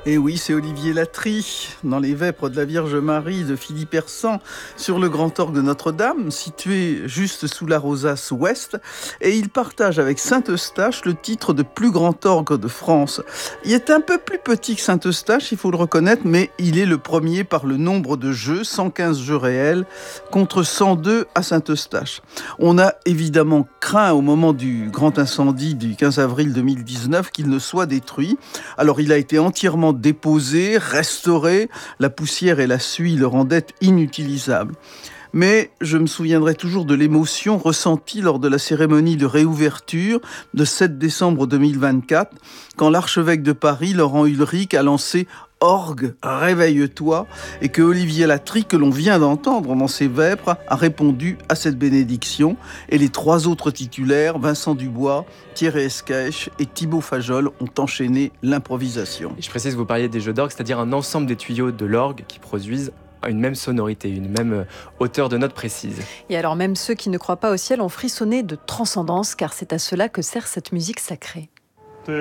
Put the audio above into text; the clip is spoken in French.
Et oui, c'est Olivier Latry, dans les Vêpres de la Vierge Marie de Philippe Hersant, sur le grand orgue de Notre-Dame, situé juste sous la rosace ouest. Et il partage avec Saint-Eustache le titre de plus grand orgue de France. Il est un peu plus petit que Saint-Eustache, il faut le reconnaître, mais il est le premier par le nombre de jeux, 115 jeux réels, contre 102 à Saint-Eustache. On a évidemment craint au moment du grand incendie du 15 avril 2019 qu'il ne soit détruit. Alors il a été entièrement déposé, restauré, la poussière et la suie le rendaient inutilisable. Mais je me souviendrai toujours de l'émotion ressentie lors de la cérémonie de réouverture de 7 décembre 2024, quand l'archevêque de Paris, Laurent Ulrich, a lancé « Orgue, réveille-toi » et que Olivier Latry, que l'on vient d'entendre dans ses Vêpres, a répondu à cette bénédiction. Et les trois autres titulaires, Vincent Dubois, Thierry Escaich et Thibaut Fajol, ont enchaîné l'improvisation. Et je précise, vous parliez des jeux d'orgue, c'est-à-dire un ensemble des tuyaux de l'orgue qui produisent une même sonorité, une même hauteur de note précise. Et alors même ceux qui ne croient pas au ciel ont frissonné de transcendance, car c'est à cela que sert cette musique sacrée.